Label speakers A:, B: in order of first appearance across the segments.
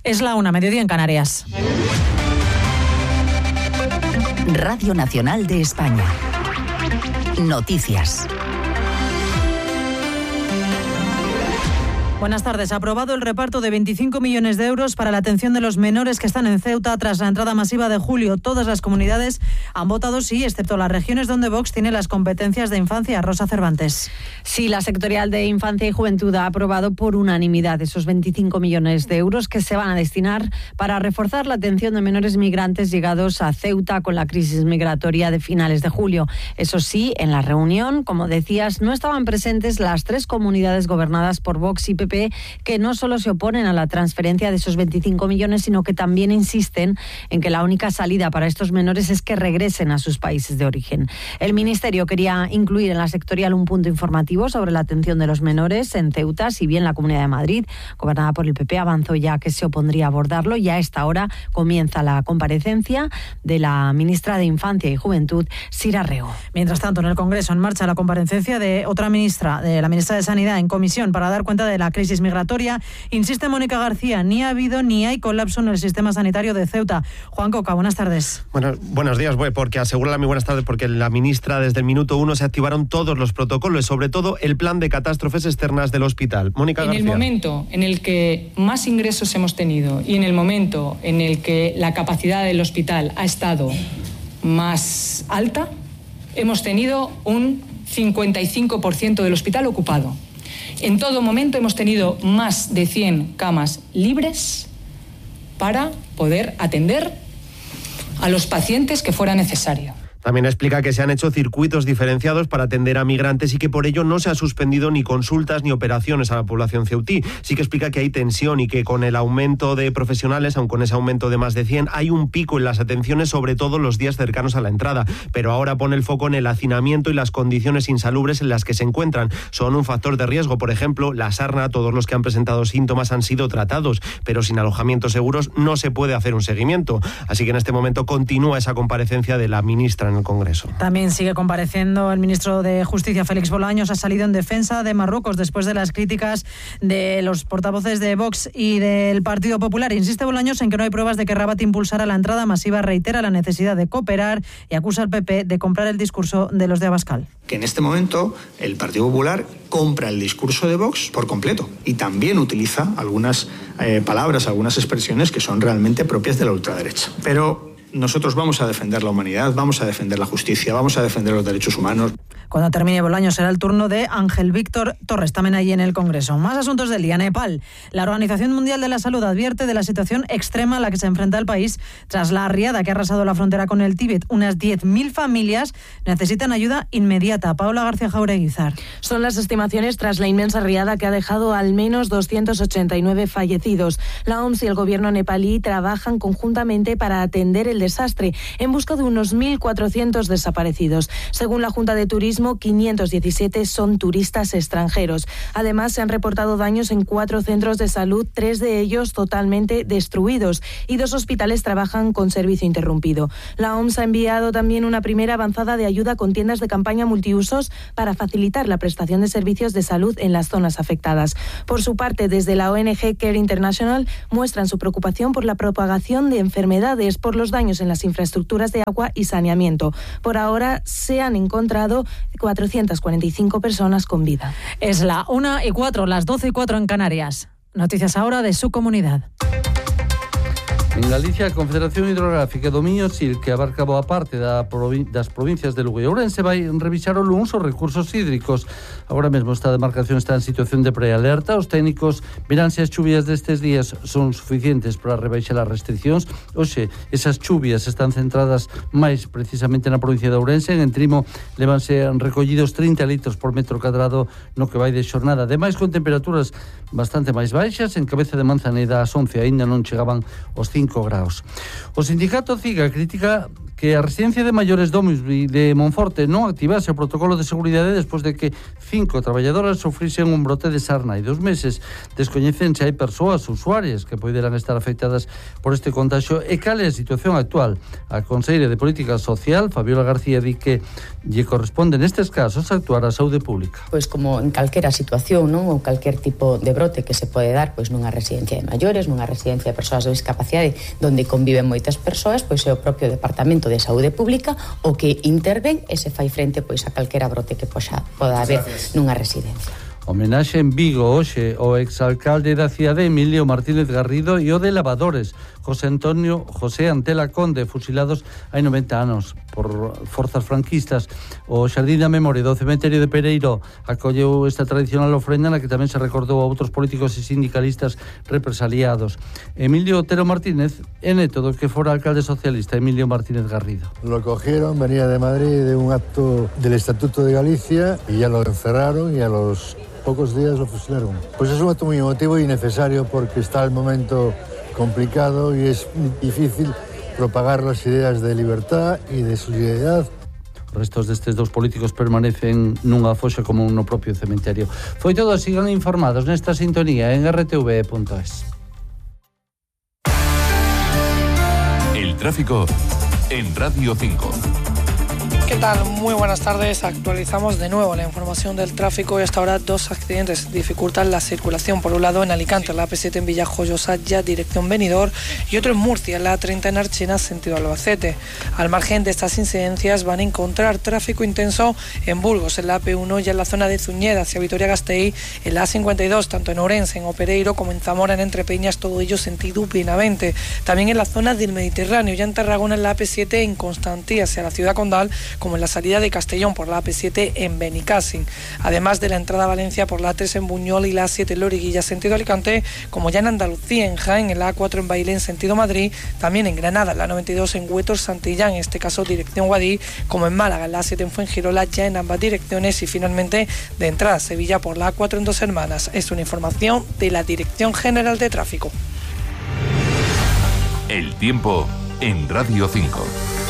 A: Es la 1, mediodía en Canarias.
B: Radio Nacional de España. Noticias.
A: Buenas tardes. Ha aprobado el reparto de 25 millones de euros para la atención de los menores que están en Ceuta tras la entrada masiva de julio. Todas las comunidades han votado sí, excepto las regiones donde Vox tiene las competencias de infancia. Rosa Cervantes.
C: Sí, la sectorial de Infancia y Juventud ha aprobado por unanimidad esos 25 millones de euros que se van a destinar para reforzar la atención de menores migrantes llegados a Ceuta con la crisis migratoria de finales de julio. Eso sí, en la reunión, como decías, no estaban presentes las 3 comunidades gobernadas por Vox y PP, que no solo se oponen a la transferencia de esos 25 millones, sino que también insisten en que la única salida para estos menores es que regresen a sus países de origen. El Ministerio quería incluir en la sectorial un punto informativo sobre la atención de los menores en Ceuta, si bien la Comunidad de Madrid, gobernada por el PP, avanzó ya que se opondría a abordarlo, y a esta hora comienza la comparecencia de la ministra de Infancia y Juventud, Sira Rego.
A: Mientras tanto, en el Congreso en marcha la comparecencia de otra ministra, de la ministra de Sanidad, en comisión para dar cuenta de la crisis migratoria. Insiste Mónica García, ni ha habido ni hay colapso en el sistema sanitario de Ceuta. Juan Coca, buenas tardes.
D: Bueno, buenos días, porque asegura muy buenas tardes, porque la ministra desde el minuto 1 se activaron todos los protocolos, sobre todo el plan de catástrofes externas del hospital. Mónica García.
E: En el momento en el que más ingresos hemos tenido y en el momento en el que la capacidad del hospital ha estado más alta, hemos tenido un 55% del hospital ocupado. En todo momento hemos tenido más de 100 camas libres para poder atender a los pacientes que fuera necesario.
D: También explica que se han hecho circuitos diferenciados para atender a migrantes y que por ello no se ha suspendido ni consultas ni operaciones a la población ceutí. Sí que explica que hay tensión y que con el aumento de profesionales, aun con ese aumento de más de 100, hay un pico en las atenciones, sobre todo los días cercanos a la entrada. Pero ahora pone el foco en el hacinamiento y las condiciones insalubres en las que se encuentran. Son un factor de riesgo. Por ejemplo, la sarna, todos los que han presentado síntomas han sido tratados, pero sin alojamientos seguros no se puede hacer un seguimiento. Así que en este momento continúa esa comparecencia de la ministra en el Congreso.
A: También sigue compareciendo el ministro de Justicia, Félix Bolaños. Ha salido en defensa de Marruecos después de las críticas de los portavoces de Vox y del Partido Popular. Insiste Bolaños en que no hay pruebas de que Rabat impulsara la entrada masiva, reitera la necesidad de cooperar y acusa al PP de comprar el discurso de los de Abascal.
F: Que en este momento el Partido Popular compra el discurso de Vox por completo y también utiliza algunas palabras, algunas expresiones que son realmente propias de la ultraderecha. Pero nosotros vamos a defender la humanidad, vamos a defender la justicia, vamos a defender los derechos humanos.
A: Cuando termine Bolaños será el turno de Ángel Víctor Torres, también allí en el Congreso. Más asuntos del día. Nepal. La Organización Mundial de la Salud advierte de la situación extrema a la que se enfrenta el país tras la riada que ha arrasado la frontera con el Tíbet. Unas 10.000 familias necesitan ayuda inmediata. Paola García Jaureguizar.
G: Son las estimaciones tras la inmensa riada que ha dejado al menos 289 fallecidos. La OMS y el gobierno nepalí trabajan conjuntamente para atender el desastre en busca de unos 1.400 desaparecidos. Según la Junta de Turismo, 517 son turistas extranjeros. Además, se han reportado daños en 4 centros de salud, 3 de ellos totalmente destruidos, y 2 hospitales trabajan con servicio interrumpido. La OMS ha enviado también una primera avanzada de ayuda con tiendas de campaña multiusos para facilitar la prestación de servicios de salud en las zonas afectadas. Por su parte, desde la ONG Care International muestran su preocupación por la propagación de enfermedades por los daños en las infraestructuras de agua y saneamiento. Por ahora se han encontrado 445 personas con vida.
A: Es la 1:04, las 12:04 en Canarias. Noticias ahora de su comunidad.
H: En Galicia, a Confederación Hidrográfica do Miño Sil, que abarca boa parte das provincias de Lugo e Ourense, vai revisar o luns os recursos hídricos. Agora mesmo esta demarcación está en situación de prealerta. Os técnicos verán se as chuvias destes días son suficientes para rebaixar as restriccións. Oxe, esas chuvias están centradas máis precisamente na provincia de Ourense. En Trimo levanse recollidos 30 litros por metro cadrado no que vai de xornada. Ademais, con temperaturas bastante máis baixas, en Cabeza de Manzaneda ás 11 aínda non chegaban os 5 graus. O sindicato CIGA critica que a residencia de maiores Domusvi de Monforte non activase o protocolo de seguridade despois de que 5 traballadoras sufrisen un brote de sarna e 2 meses. Descoñecen se hai persoas usuarias que poderán estar afectadas por este contagio e cal é a situación actual. A conselleira de Política Social, Fabiola García, di que lle corresponde nestes casos actuar a saúde pública.
I: Pois como en calquera situación, non, ou calquer tipo de brote que se pode dar, pois nunha residencia de maiores, nunha residencia de persoas de discapacidade onde conviven moitas persoas, pois é o propio Departamento de Saúde Pública o que interven e se fai frente pois a calquera brote que poda haber nunha residencia.
H: Homenaxe en Vigo hoxe ao exalcalde da cidade Emilio Martínez Garrido e o de Lavadores José Antela Conde, fusilados hai 90 anos por forzas franquistas. O Xardín da Memoria do Cementerio de Pereiro acolleu esta tradicional ofrenda na que tamén se recordou a outros políticos e sindicalistas represaliados. Emilio Otero Martínez é neto do que fora alcalde socialista Emilio Martínez Garrido.
J: Lo cogieron, venía de Madrid de un acto del Estatuto de Galicia y ya lo encerraron y a los pocos días lo fusilaron. Pues es un acto muy emotivo y necesario porque está el momento complicado y es difícil propagar las ideas de libertad y de solidaridad.
H: Os restos destes dous políticos permanecen nunha foxa como no propio cementerio. Foi todo, sigan informados nesta sintonía en rtv.es.
K: El tráfico en Radio 5.
L: ¿Qué tal? Muy buenas tardes. Actualizamos de nuevo la información del tráfico y hasta ahora 2 accidentes dificultan la circulación. Por un lado en Alicante, la AP7 en Villajoyosa, ya dirección Benidorm, y otro en Murcia, la A30 en Archena, sentido Albacete. Al margen de estas incidencias van a encontrar tráfico intenso en Burgos, en la AP1, ya en la zona de Zuñeda hacia Vitoria-Gasteiz, en la A52, tanto en Ourense, en Opereiro, como en Zamora, en Entrepeñas, todo ello sentido Benavente. También en la zona del Mediterráneo, ya en Tarragona, en la AP7 en Constantí hacia la ciudad condal, como en la salida de Castellón por la AP7 en Benicàssim. Además de la entrada a Valencia por la A3 en Buñol y la A7 en Loriguilla sentido Alicante, como ya en Andalucía, en Jaén, en la A4 en Bailén sentido Madrid, también en Granada, en la 92 en Huétor Santillán, en este caso dirección Guadix, como en Málaga, en la A7 en Fuengirola, ya en ambas direcciones, y finalmente de entrada a Sevilla por la A4 en Dos Hermanas. Es una información de la Dirección General de Tráfico.
K: El tiempo en Radio 5.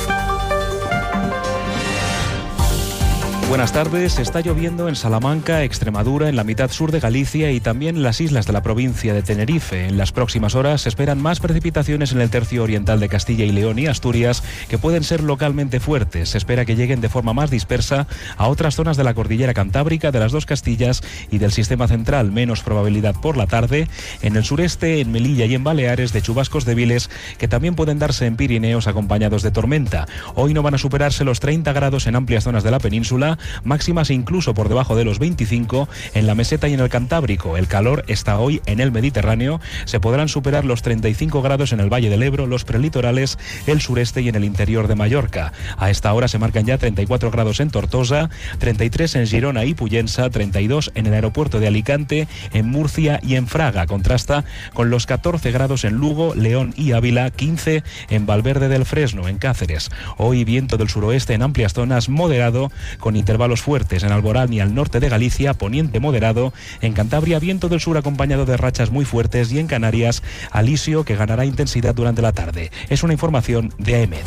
M: Buenas tardes. Está lloviendo en Salamanca, Extremadura, en la mitad sur de Galicia y también en las islas de la provincia de Tenerife. En las próximas horas se esperan más precipitaciones en el tercio oriental de Castilla y León y Asturias, que pueden ser localmente fuertes. Se espera que lleguen de forma más dispersa a otras zonas de la cordillera cantábrica, de las dos Castillas y del sistema central. Menos probabilidad por la tarde en el sureste, en Melilla y en Baleares, de chubascos débiles que también pueden darse en Pirineos acompañados de tormenta. Hoy no van a superarse los 30 grados en amplias zonas de la península, máximas incluso por debajo de los 25 en la meseta y en el Cantábrico. El calor está hoy en el Mediterráneo. Se podrán superar los 35 grados en el Valle del Ebro, los prelitorales, el sureste y en el interior de Mallorca. A esta hora se marcan ya 34 grados en Tortosa, 33 en Girona y Puyensa, 32 en el aeropuerto de Alicante, en Murcia y en Fraga. Contrasta con los 14 grados en Lugo, León y Ávila, 15 en Valverde del Fresno, en Cáceres. Hoy viento del suroeste en amplias zonas, moderado, con intervalos fuertes en Alborán y al norte de Galicia, poniente moderado. En Cantabria, viento del sur acompañado de rachas muy fuertes, y en Canarias, alisio que ganará intensidad durante la tarde. Es una información de AEMET.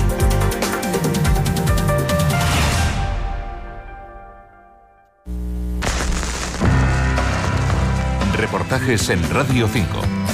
K: Reportajes en Radio 5.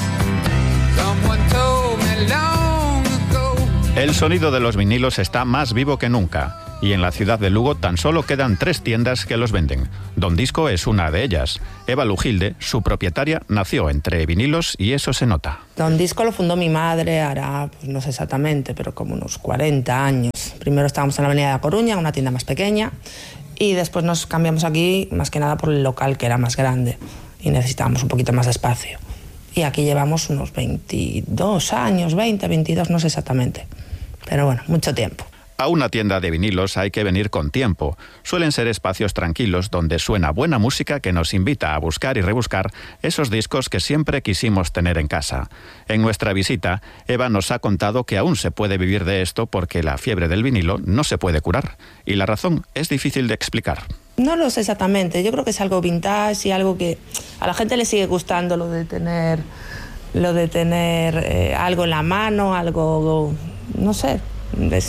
N: El sonido de los vinilos está más vivo que nunca. Y en la ciudad de Lugo tan solo quedan 3 tiendas que los venden. Don Disco es una de ellas. Eva Lujilde, su propietaria, nació entre vinilos y eso se nota.
O: Don Disco lo fundó mi madre, hará, pues no sé exactamente, pero como unos 40 años. Primero estábamos en la avenida de La Coruña, una tienda más pequeña, y después nos cambiamos aquí más que nada por el local, que era más grande, y necesitábamos un poquito más de espacio. Y aquí llevamos unos 22 años, 20, 22, no sé exactamente. Pero bueno, mucho tiempo.
N: A una tienda de vinilos hay que venir con tiempo. Suelen ser espacios tranquilos donde suena buena música que nos invita a buscar y rebuscar esos discos que siempre quisimos tener en casa. En nuestra visita, Eva nos ha contado que aún se puede vivir de esto porque la fiebre del vinilo no se puede curar. Y la razón es difícil de explicar.
O: No lo sé exactamente. Yo creo que es algo vintage y algo que a la gente le sigue gustando, lo de tener algo en la mano, algo, no sé,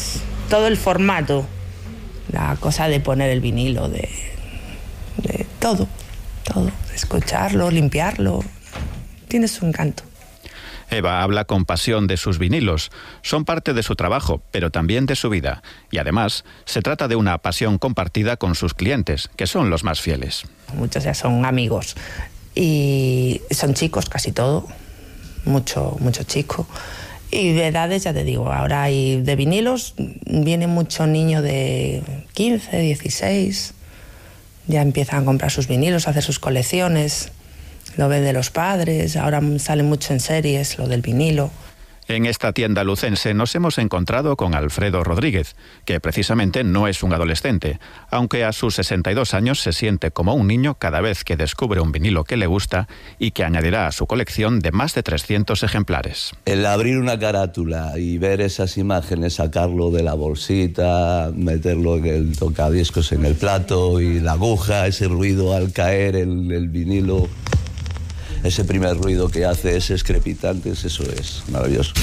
O: todo el formato, la cosa de poner el vinilo, de todo, escucharlo, limpiarlo, tiene su encanto.
N: Eva habla con pasión de sus vinilos. Son parte de su trabajo, pero también de su vida. Y además, se trata de una pasión compartida con sus clientes, que son los más fieles.
O: Muchos ya son amigos y son chicos, casi todo, mucho chico. Y de edades, ya te digo, ahora hay de vinilos, viene mucho niño de 15, 16, ya empiezan a comprar sus vinilos, a hacer sus colecciones. Lo ven de los padres, ahora sale mucho en series lo del vinilo.
N: En esta tienda lucense nos hemos encontrado con Alfredo Rodríguez, que precisamente no es un adolescente, aunque a sus 62 años se siente como un niño cada vez que descubre un vinilo que le gusta y que añadirá a su colección de más de 300 ejemplares.
P: El abrir una carátula y ver esas imágenes, sacarlo de la bolsita, meterlo en el tocadiscos en el plato y la aguja, ese ruido al caer el vinilo... Ese primer ruido que hace, ese escrepitante, eso es maravilloso.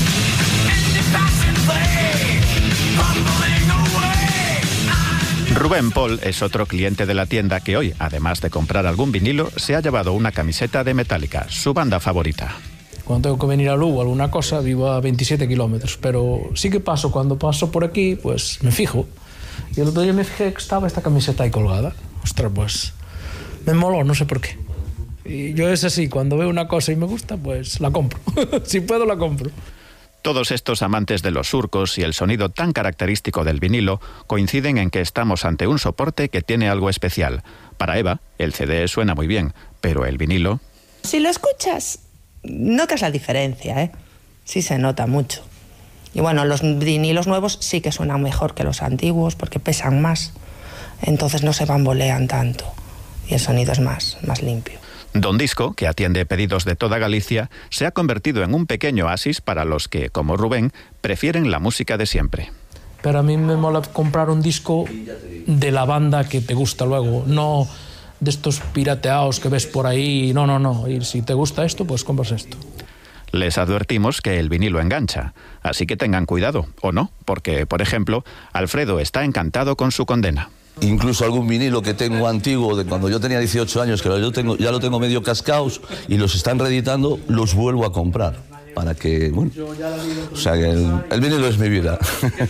N: Rubén Paul es otro cliente de la tienda que hoy, además de comprar algún vinilo, se ha llevado una camiseta de Metallica, su banda favorita.
Q: Cuando tengo que venir a Lugo, alguna cosa, vivo a 27 kilómetros, pero sí que cuando paso por aquí, pues me fijo. Y el otro día me fijé que estaba esta camiseta ahí colgada. Ostras, pues me moló, no sé por qué. Y yo es así, cuando veo una cosa y me gusta, pues la compro. Si puedo, la compro.
N: Todos estos amantes de los surcos y el sonido tan característico del vinilo coinciden en que estamos ante un soporte que tiene algo especial. Para Eva, el CD suena muy bien, pero el vinilo...
O: Si lo escuchas, notas la diferencia, ¿eh? Sí se nota mucho. Y bueno, los vinilos nuevos sí que suenan mejor que los antiguos porque pesan más. Entonces no se bambolean tanto y el sonido es más limpio.
N: Don Disco, que atiende pedidos de toda Galicia, se ha convertido en un pequeño oasis para los que, como Rubén, prefieren la música de siempre.
Q: Pero a mí me mola comprar un disco de la banda que te gusta luego, no de estos pirateados que ves por ahí, no. Y si te gusta esto, pues compras esto.
N: Les advertimos que el vinilo engancha, así que tengan cuidado, o no, porque, por ejemplo, Alfredo está encantado con su condena.
P: Incluso algún vinilo que tengo antiguo de cuando yo tenía 18 años, que ya lo tengo medio cascaos y los están reeditando, los vuelvo a comprar. Para que, bueno, o sea que el vinilo es mi vida.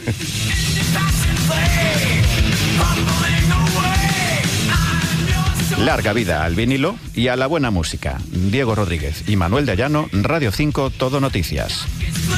N: Larga vida al vinilo y a la buena música. Diego Rodríguez y Manuel de Ayano, Radio 5, Todo Noticias.